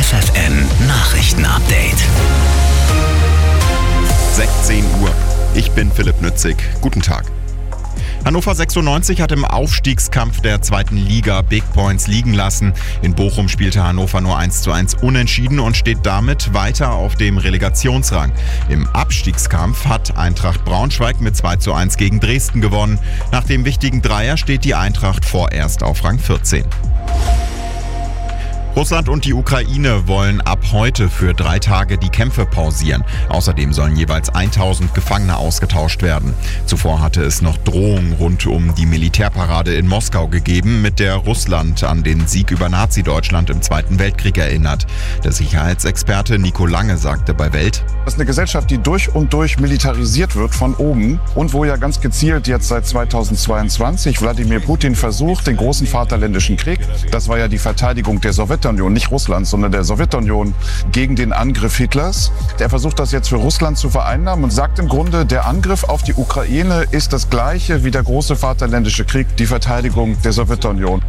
FFN Nachrichten-Update. 16 Uhr. Ich bin Philipp Nützig. Guten Tag. Hannover 96 hat im Aufstiegskampf der 2. Liga Big Points liegen lassen. In Bochum spielte Hannover nur 1:1 unentschieden und steht damit weiter auf dem Relegationsrang. Im Abstiegskampf hat Eintracht Braunschweig mit 2:1 gegen Dresden gewonnen. Nach dem wichtigen Dreier steht die Eintracht vorerst auf Rang 14. Russland und die Ukraine wollen ab heute für 3 Tage die Kämpfe pausieren. Außerdem sollen jeweils 1000 Gefangene ausgetauscht werden. Zuvor hatte es noch Drohungen rund um die Militärparade in Moskau gegeben, mit der Russland an den Sieg über Nazi-Deutschland im Zweiten Weltkrieg erinnert. Der Sicherheitsexperte Nico Lange sagte bei Welt: Das ist eine Gesellschaft, die durch und durch militarisiert wird von oben und wo ja ganz gezielt jetzt seit 2022 Wladimir Putin versucht, den großen Vaterländischen Krieg, das war ja die Verteidigung der Sowjetunion, nicht Russlands, sondern der Sowjetunion gegen den Angriff Hitlers. Der versucht das jetzt für Russland zu vereinnahmen und sagt im Grunde, der Angriff auf die Ukraine ist das gleiche wie der große Vaterländische Krieg, die Verteidigung der Sowjetunion.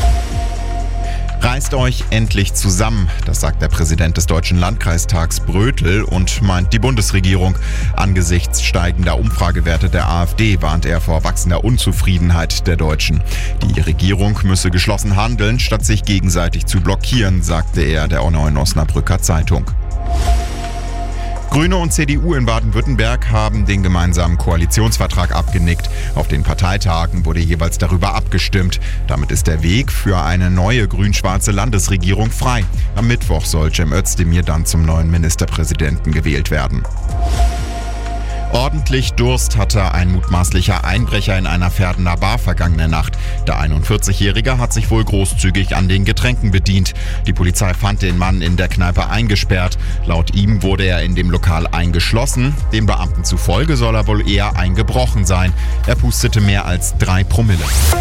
Reißt euch endlich zusammen, das sagt der Präsident des Deutschen Landkreistags Brötel und meint die Bundesregierung. Angesichts steigender Umfragewerte der AfD warnt er vor wachsender Unzufriedenheit der Deutschen. Die Regierung müsse geschlossen handeln, statt sich gegenseitig zu blockieren, sagte er der Neuen Osnabrücker Zeitung. Grüne und CDU in Baden-Württemberg haben den gemeinsamen Koalitionsvertrag abgenickt. Auf den Parteitagen wurde jeweils darüber abgestimmt. Damit ist der Weg für eine neue grün-schwarze Landesregierung frei. Am Mittwoch soll Cem Özdemir dann zum neuen Ministerpräsidenten gewählt werden. Ordentlich Durst hatte ein mutmaßlicher Einbrecher in einer Verdener Bar vergangene Nacht. Der 41-Jährige hat sich wohl großzügig an den Getränken bedient. Die Polizei fand den Mann in der Kneipe eingesperrt. Laut ihm wurde er in dem Lokal eingeschlossen. Den Beamten zufolge soll er wohl eher eingebrochen sein. Er pustete mehr als 3 Promille.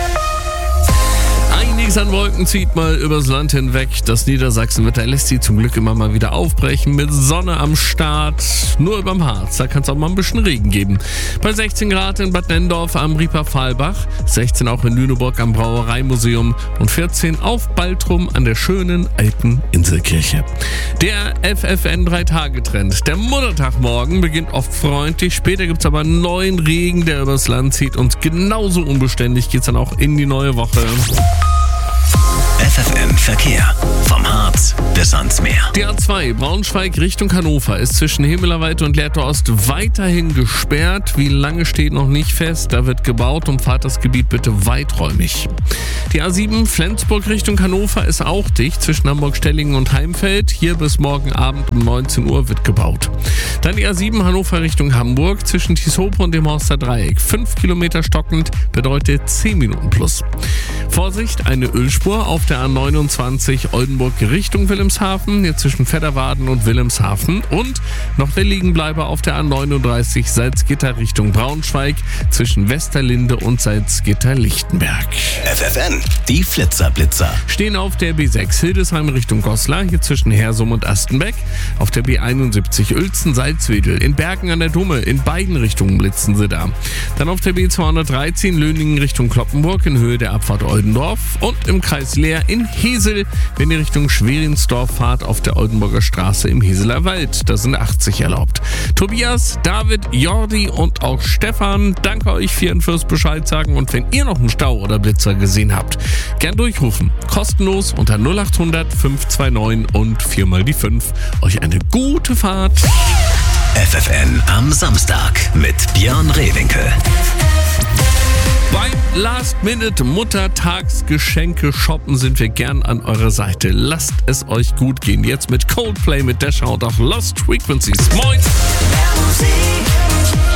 Einiges an Wolken zieht mal übers Land hinweg. Das Niedersachsenwetter lässt sie zum Glück immer mal wieder aufbrechen mit Sonne am Start. Nur überm Harz, da kann es auch mal ein bisschen Regen geben. Bei 16 Grad in Bad Nennendorf am Rieper-Fahlbach, 16 auch in Lüneburg am Brauereimuseum und 14 auf Baltrum an der schönen alten Inselkirche. Der FFN 3-Tage-Trend. Der Muttertag morgen beginnt oft freundlich, später gibt es aber neuen Regen, der übers Land zieht und genauso unbeständig geht es dann auch in die neue Woche. FFN Verkehr. Vom Harz bis ans Meer. Die A2 Braunschweig Richtung Hannover ist zwischen Himmelerweide und Lehrte Ost weiterhin gesperrt. Wie lange steht noch nicht fest. Da wird gebaut. Umfahrt das Gebiet bitte weiträumig. Die A7 Flensburg Richtung Hannover ist auch dicht zwischen Hamburg-Stellingen und Heimfeld. Hier bis morgen Abend um 19 Uhr wird gebaut. Dann die A7 Hannover Richtung Hamburg zwischen Tieshope und dem Horster Dreieck. 5 Kilometer stockend bedeutet 10 Minuten plus. Vorsicht, eine Ölspur auf der A29 Oldenburg Richtung Wilhelmshaven, hier zwischen Fedderwarden und Wilhelmshaven. Und noch der Liegenbleiber auf der A39 Salzgitter Richtung Braunschweig zwischen Westerlinde und Salzgitter-Lichtenberg. FFN, die Flitzer-Blitzer. Stehen auf der B6 Hildesheim Richtung Goslar, hier zwischen Hersum und Astenbeck. Auf der B71 Uelzen-Salzwedel, in Bergen an der Dumme, in beiden Richtungen blitzen sie da. Dann auf der B213 Löningen Richtung Kloppenburg in Höhe der Abfahrt Oldendorf und im Kreis Leer in Hesel, wenn ihr Richtung Schwerinsdorf fahrt, auf der Oldenburger Straße im Heseler Wald. Da sind 80 erlaubt. Tobias, David, Jordi und auch Stefan, danke euch fürs Bescheid sagen. Und wenn ihr noch einen Stau oder Blitzer gesehen habt, gern durchrufen. Kostenlos unter 0800 529 und 4 mal die 5. Euch eine gute Fahrt. FFN am Samstag mit Björn Rehwinkel. Beim Last-Minute-Muttertagsgeschenke shoppen sind wir gern an eurer Seite. Lasst es euch gut gehen. Jetzt mit Coldplay, mit Dasher und auch Lost Frequencies. Moin! Mehr Musik.